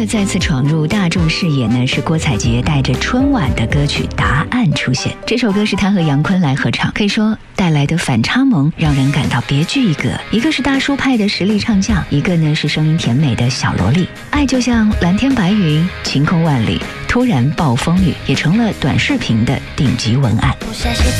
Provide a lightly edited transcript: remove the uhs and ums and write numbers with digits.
再次闯入大众视野呢，是郭采洁带着春晚的歌曲《答案》出现。这首歌是她和杨坤来合唱，可以说带来的反差萌让人感到别具一格。一个是大叔派的实力唱将，一个呢是声音甜美的小萝莉。爱就像蓝天白云，晴空万里，突然暴风雨，也成了短视频的顶级文案。